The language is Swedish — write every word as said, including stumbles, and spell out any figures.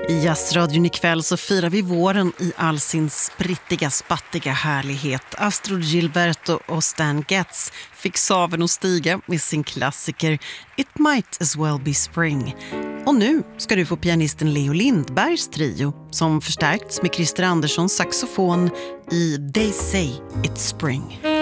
I Jazzradion ikväll så firar vi våren i all sin sprittiga, spattiga härlighet. Astrud Gilberto och Stan Getz fick saven att stiga med sin klassiker It Might As Well Be Spring. Och nu ska du få pianisten Leo Lindbergs trio som förstärkts med Christer Anderssons saxofon i They Say It's Spring.